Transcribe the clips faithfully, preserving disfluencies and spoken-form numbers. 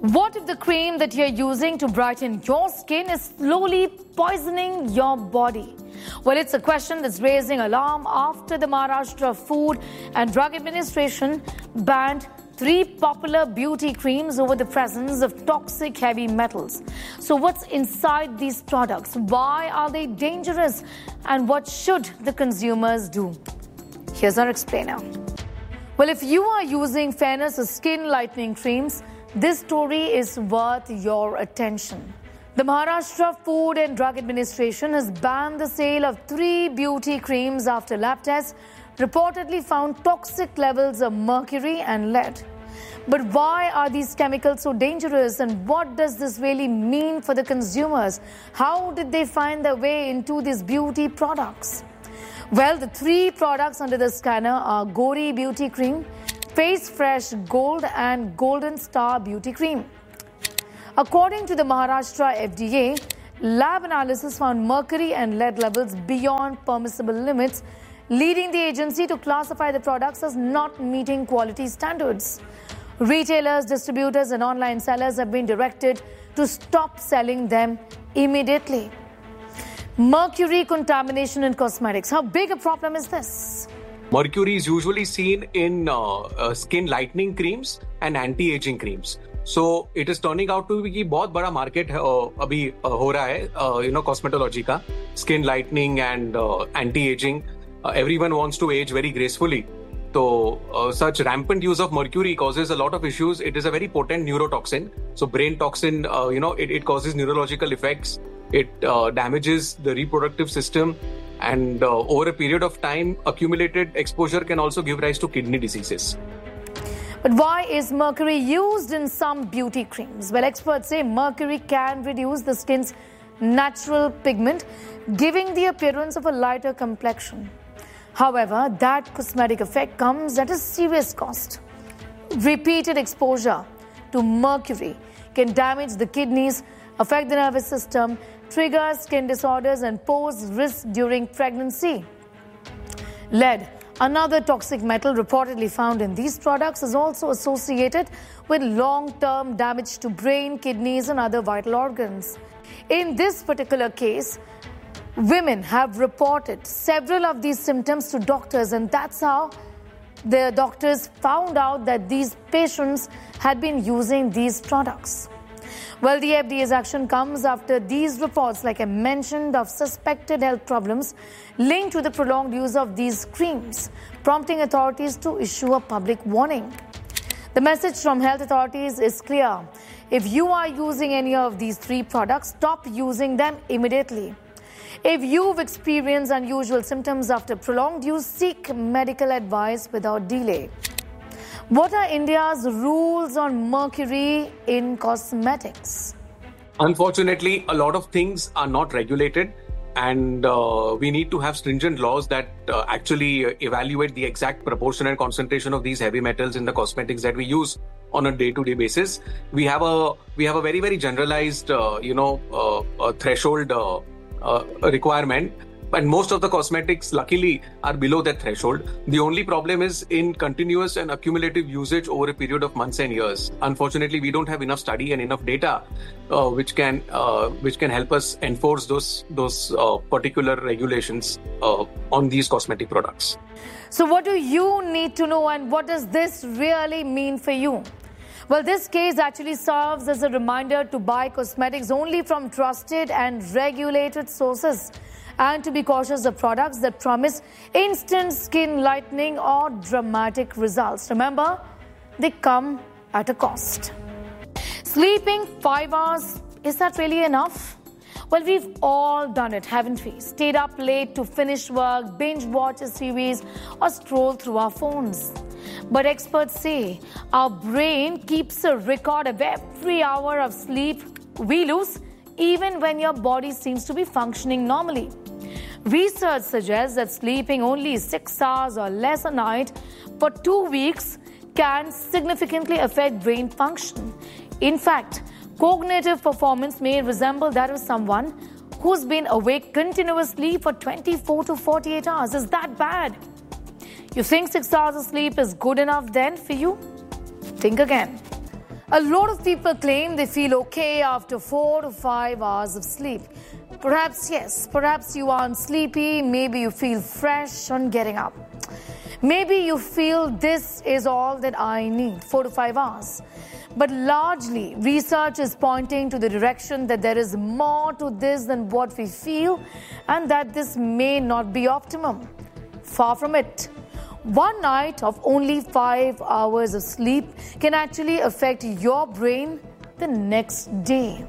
What if the cream that you're using to brighten your skin is slowly poisoning your body? Well, it's a question that's raising alarm after the Maharashtra Food and Drug Administration banned three popular beauty creams over the presence of toxic heavy metals. So what's inside these products? Why are they dangerous? And what should the consumers do? Here's our explainer. Well, if you are using Fairness or skin lightening creams, this story is worth your attention. The Maharashtra Food and Drug Administration has banned the sale of three beauty creams after lab tests reportedly found toxic levels of mercury and lead. But why are these chemicals so dangerous, and what does this really mean for the consumers? How did they find their way into these beauty products? Well, the three products under the scanner are Gori Beauty Cream, Face Fresh Gold and Golden Star Beauty Cream. According to the Maharashtra F D A, lab analysis found mercury and lead levels beyond permissible limits, leading the agency to classify the products as not meeting quality standards. Retailers, distributors and online sellers have been directed to stop selling them immediately. Mercury contamination in cosmetics. How big a problem is this? Mercury is usually seen in uh, uh, skin lightening creams and anti-aging creams. So it is turning out to be कि बहुत बड़ा market uh, अभी uh, हो रहा है uh, you know cosmetology का, skin lightening and uh, anti-aging. Uh, everyone wants to age very gracefully. So uh, such rampant use of mercury causes a lot of issues. It is a very potent neurotoxin. So brain toxin, uh, you know, it, it causes neurological effects. It uh, damages the reproductive system. And uh, over a period of time, accumulated exposure can also give rise to kidney diseases. But why is mercury used in some beauty creams? Well, experts say mercury can reduce the skin's natural pigment, giving the appearance of a lighter complexion. However, that cosmetic effect comes at a serious cost. Repeated exposure to mercury can damage the kidneys, affect the nervous system, trigger skin disorders and pose risk during pregnancy. Lead, another toxic metal reportedly found in these products, is also associated with long-term damage to brain, kidneys and other vital organs. In this particular case, women have reported several of these symptoms to doctors, and that's how the doctors found out that these patients had been using these products. Well, the F D A's action comes after these reports, like I mentioned, of suspected health problems linked to the prolonged use of these creams, prompting authorities to issue a public warning. The message from health authorities is clear. If you are using any of these three products, stop using them immediately. If you've experienced unusual symptoms after prolonged use, seek medical advice without delay. What are India's rules on mercury in cosmetics? Unfortunately, a lot of things are not regulated, and uh, we need to have stringent laws that uh, actually evaluate the exact proportion and concentration of these heavy metals in the cosmetics that we use on a day-to-day basis. We have a we have a very very generalized uh, you know uh, threshold uh, uh, requirement. And most of the cosmetics, luckily, are below that threshold. The only problem is in continuous and accumulative usage over a period of months and years. Unfortunately, we don't have enough study and enough data uh, which can uh, which can help us enforce those those uh, particular regulations uh, on these cosmetic products. So what do you need to know, and what does this really mean for you? Well, this case actually serves as a reminder to buy cosmetics only from trusted and regulated sources, and to be cautious of products that promise instant skin lightening or dramatic results. Remember, they come at a cost. Sleeping five hours, is that really enough? Well, we've all done it, haven't we? Stayed up late to finish work, binge watch a series, or scroll through our phones. But experts say our brain keeps a record of every hour of sleep we lose, even when your body seems to be functioning normally. Research suggests that sleeping only six hours or less a night for two weeks can significantly affect brain function. In fact, cognitive performance may resemble that of someone who's been awake continuously for twenty-four to forty-eight hours. Is that bad? You think six hours of sleep is good enough then for you? Think again. A lot of people claim they feel okay after four to five hours of sleep. Perhaps yes, perhaps you aren't sleepy, maybe you feel fresh on getting up. Maybe you feel this is all that I need, four to five hours. But largely, research is pointing to the direction that there is more to this than what we feel and that this may not be optimum. Far from it. One night of only five hours of sleep can actually affect your brain the next day.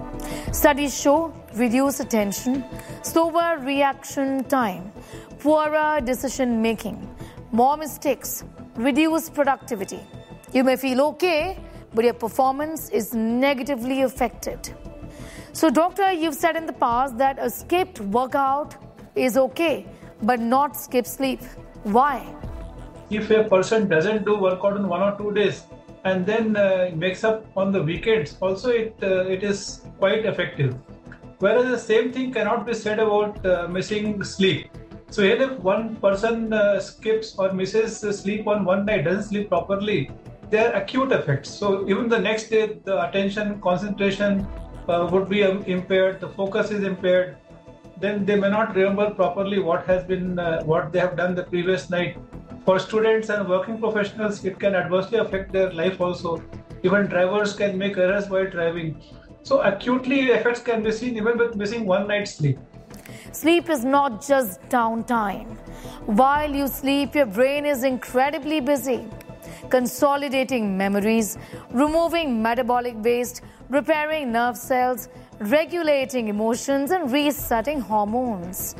Studies show reduced attention, slower reaction time, poorer decision making, more mistakes, reduced productivity. You may feel okay, but your performance is negatively affected. So, doctor, you've said in the past that a skipped workout is okay, but not skip sleep. Why? If a person doesn't do workout on one or two days and then uh, makes up on the weekends, also it uh, it is quite effective. Whereas the same thing cannot be said about uh, missing sleep. So even if one person uh, skips or misses sleep on one night, doesn't sleep properly, there are acute effects. So even the next day, the attention, concentration uh, would be um, impaired, the focus is impaired. Then they may not remember properly what has been, uh, what they have done the previous night. For students and working professionals, it can adversely affect their life also. Even drivers can make errors while driving. So acutely effects can be seen even with missing one night's sleep. Sleep is not just downtime. While you sleep, your brain is incredibly busy, consolidating memories, removing metabolic waste, repairing nerve cells, regulating emotions, and resetting hormones.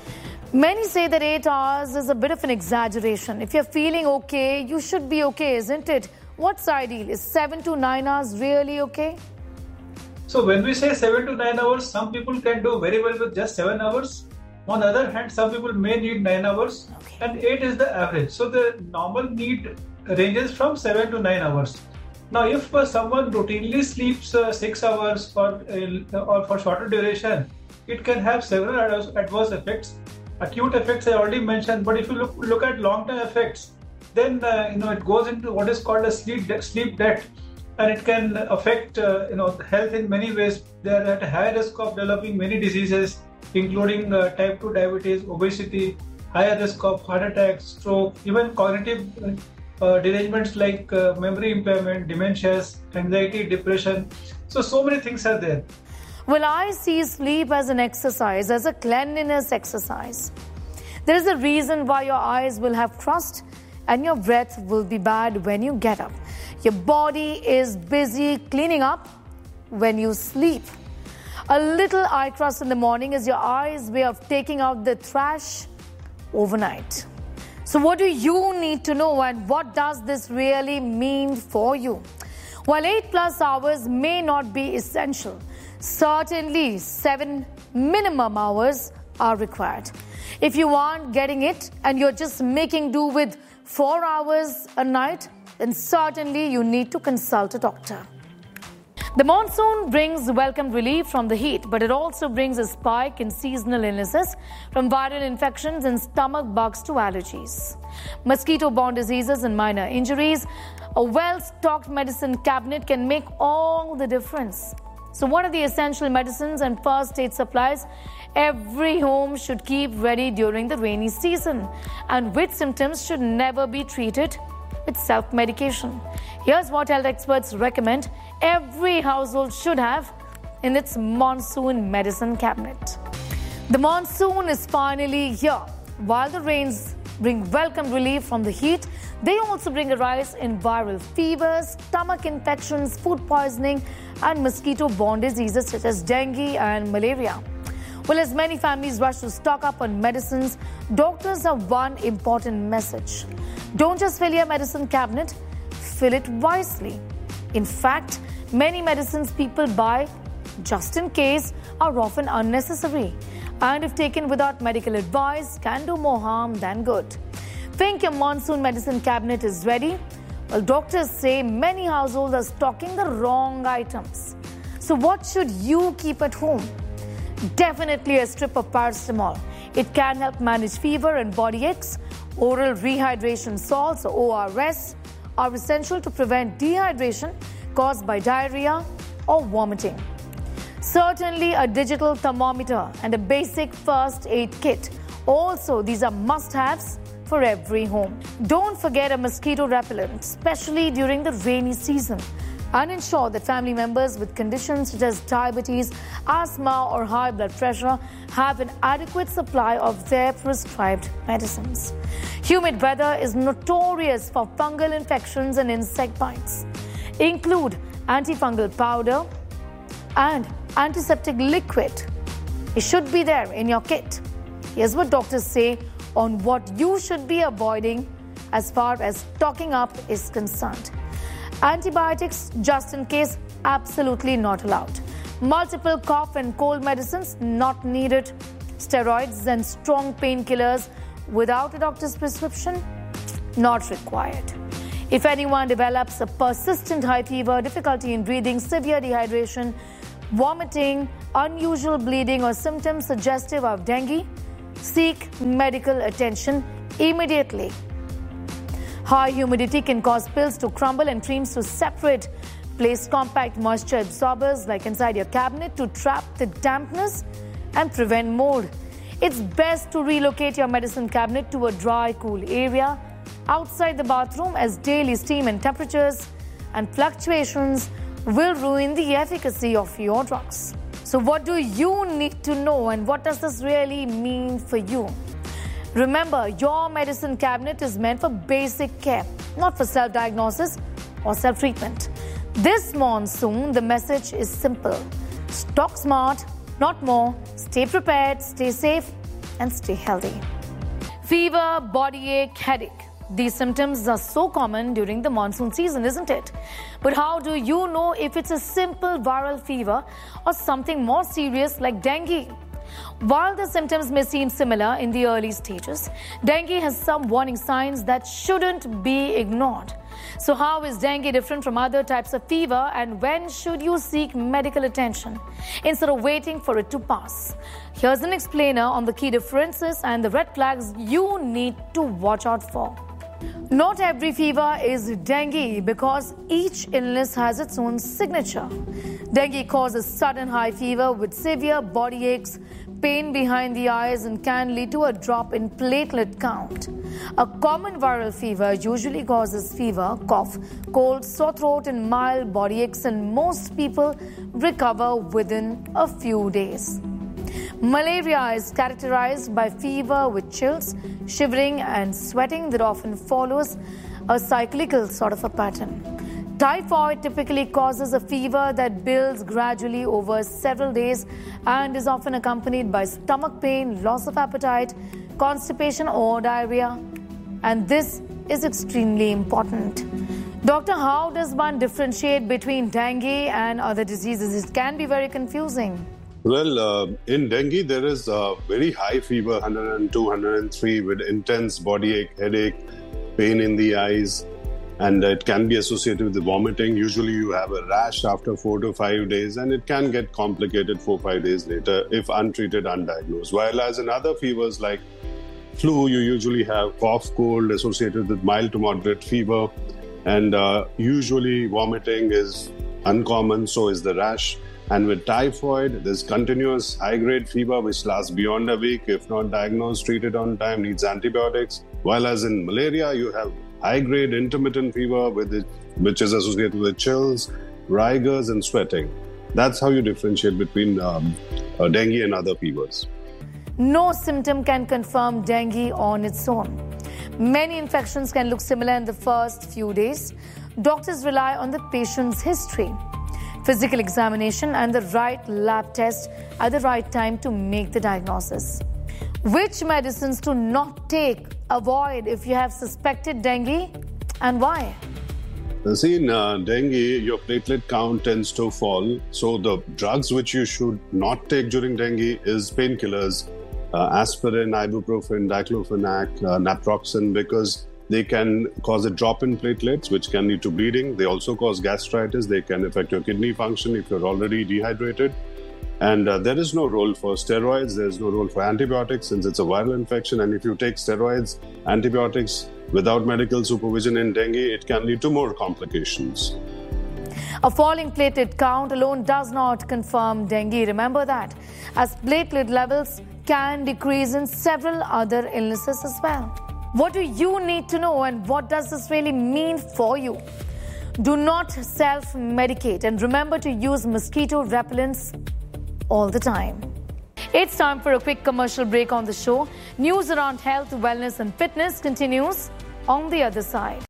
Many say that eight hours is a bit of an exaggeration. If you're feeling okay, you should be okay, isn't it? What's ideal? Is seven to nine hours really okay? So when we say seven to nine hours, some people can do very well with just seven hours. On the other hand, some people may need nine hours, okay, and eight is the average. So the normal need ranges from seven to nine hours. Now, if uh, someone routinely sleeps uh, six hours or, uh, or for shorter duration, it can have several adverse effects. Acute effects I already mentioned, but if you look look at long-term effects, then uh, you know it goes into what is called a sleep de- sleep debt, and it can affect uh, you know health in many ways. They are at a high risk of developing many diseases, including uh, type two diabetes, obesity, higher risk of heart attack, stroke, even cognitive uh, derangements like uh, memory impairment, dementias, anxiety, depression. So so many things are there. Well, I see sleep as an exercise, as a cleanliness exercise. There is a reason why your eyes will have crust and your breath will be bad when you get up. Your body is busy cleaning up when you sleep. A little eye crust in the morning is your eye's way of taking out the trash overnight. So what do you need to know, and what does this really mean for you? While eight plus hours may not be essential, certainly seven minimum hours are required. If you aren't getting it and you're just making do with four hours a night, then certainly you need to consult a doctor. The monsoon brings welcome relief from the heat, but it also brings a spike in seasonal illnesses, from viral infections and stomach bugs to allergies, mosquito-borne diseases and minor injuries. A well-stocked medicine cabinet can make all the difference. So what are the essential medicines and first aid supplies every home should keep ready during the rainy season, and which symptoms should never be treated with self-medication? Here's what health experts recommend every household should have in its monsoon medicine cabinet. The monsoon is finally here. While the rains bring welcome relief from the heat, they also bring a rise in viral fevers, stomach infections, food poisoning, and mosquito-borne diseases such as dengue and malaria. Well, as many families rush to stock up on medicines, doctors have one important message. Don't just fill your medicine cabinet, fill it wisely. In fact, many medicines people buy just in case are often unnecessary, and if taken without medical advice, can do more harm than good. Think your monsoon medicine cabinet is ready? Well, doctors say many households are stocking the wrong items. So what should you keep at home? Definitely a strip of paracetamol. It can help manage fever and body aches. Oral rehydration salts, or O R S, are essential to prevent dehydration, caused by diarrhea or vomiting. Certainly a digital thermometer and a basic first aid kit. Also, these are must-haves for every home. Don't forget a mosquito repellent, especially during the rainy season. And ensure that family members with conditions such as diabetes, asthma or high blood pressure have an adequate supply of their prescribed medicines. Humid weather is notorious for fungal infections and insect bites. Include antifungal powder and antiseptic liquid. It should be there in your kit. Here's what doctors say on what you should be avoiding as far as stocking up is concerned. Antibiotics, just in case, absolutely not allowed. Multiple cough and cold medicines, not needed. Steroids and strong painkillers without a doctor's prescription, not required. If anyone develops a persistent high fever, difficulty in breathing, severe dehydration, vomiting, unusual bleeding or symptoms suggestive of dengue, seek medical attention immediately. High humidity can cause pills to crumble and creams to separate. Place compact moisture absorbers like inside your cabinet to trap the dampness and prevent mold. It's best to relocate your medicine cabinet to a dry, cool area outside the bathroom, as daily steam and temperatures and fluctuations will ruin the efficacy of your drugs. So what do you need to know, and what does this really mean for you? Remember, your medicine cabinet is meant for basic care, not for self-diagnosis or self-treatment. This monsoon, the message is simple. Stock smart, not more. Stay prepared, stay safe, and stay healthy. Fever, body ache, headache. These symptoms are so common during the monsoon season, isn't it? But how do you know if it's a simple viral fever or something more serious like dengue? While the symptoms may seem similar in the early stages, dengue has some warning signs that shouldn't be ignored. So how is dengue different from other types of fever, and when should you seek medical attention instead of waiting for it to pass? Here's an explainer on the key differences and the red flags you need to watch out for. Not every fever is dengue because each illness has its own signature. Dengue causes sudden high fever with severe body aches, pain behind the eyes, and can lead to a drop in platelet count. A common viral fever usually causes fever, cough, cold, sore throat, and mild body aches, and most people recover within a few days. Malaria is characterized by fever with chills, shivering, and sweating that often follows a cyclical sort of a pattern. Typhoid typically causes a fever that builds gradually over several days and is often accompanied by stomach pain, loss of appetite, constipation, or diarrhea. And this is extremely important. Doctor, how does one differentiate between dengue and other diseases? It can be very confusing. Well, uh, in dengue, there is a very high fever, one oh two, one oh three, with intense body ache, headache, pain in the eyes, and it can be associated with vomiting. Usually you have a rash after four to five days, and it can get complicated four or five days later if untreated, undiagnosed. While as in other fevers like flu, you usually have cough, cold associated with mild to moderate fever, and uh, usually vomiting is uncommon, so is the rash. And with typhoid, there's continuous high-grade fever which lasts beyond a week. If not diagnosed, treated on time, needs antibiotics. While as in malaria, you have high-grade intermittent fever with it, which is associated with chills, rigors, and sweating. That's how you differentiate between um, uh, dengue and other fevers. No symptom can confirm dengue on its own. Many infections can look similar in the first few days. Doctors rely on the patient's history, physical examination, and the right lab test at the right time to make the diagnosis. Which medicines to not take, avoid if you have suspected dengue, and why? See, in uh, dengue, your platelet count tends to fall. So the drugs which you should not take during dengue is painkillers, uh, aspirin, ibuprofen, diclofenac, uh, naproxen, because they can cause a drop in platelets, which can lead to bleeding. They also cause gastritis. They can affect your kidney function if you're already dehydrated. And uh, there is no role for steroids. There's no role for antibiotics since it's a viral infection. And if you take steroids, antibiotics without medical supervision in dengue, it can lead to more complications. A falling platelet count alone does not confirm dengue. Remember that, as platelet levels can decrease in several other illnesses as well. What do you need to know, and what does this really mean for you? Do not self-medicate, and remember to use mosquito repellents all the time. It's time for a quick commercial break on the show. News around health, wellness and fitness continues on the other side.